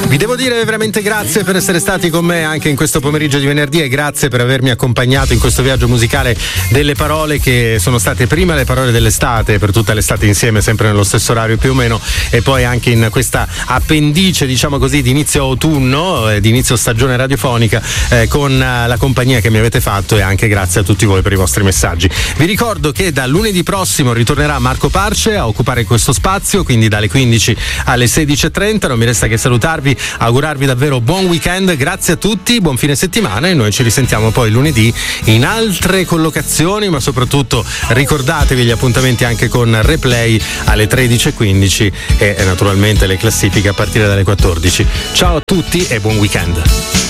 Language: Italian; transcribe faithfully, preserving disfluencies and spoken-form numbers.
Vi devo dire veramente grazie per essere stati con me anche in questo pomeriggio di venerdì, e grazie per avermi accompagnato in questo viaggio musicale delle parole che sono state prima le parole dell'estate, per tutta l'estate insieme, sempre nello stesso orario più o meno, e poi anche in questa appendice, diciamo così, di inizio autunno, eh, di inizio stagione radiofonica, eh, con uh, la compagnia che mi avete fatto, e anche grazie a tutti voi per i vostri messaggi. Vi ricordo che da lunedì prossimo ritornerà Marco Parce a occupare questo spazio, quindi dalle quindici alle sedici e trenta. Non mi resta che salutarvi, augurarvi davvero buon weekend, grazie a tutti, buon fine settimana, e noi ci risentiamo poi lunedì in altre collocazioni, ma soprattutto ricordatevi gli appuntamenti anche con replay alle tredici e quindici e naturalmente le classifiche a partire dalle quattordici. Ciao a tutti e buon weekend.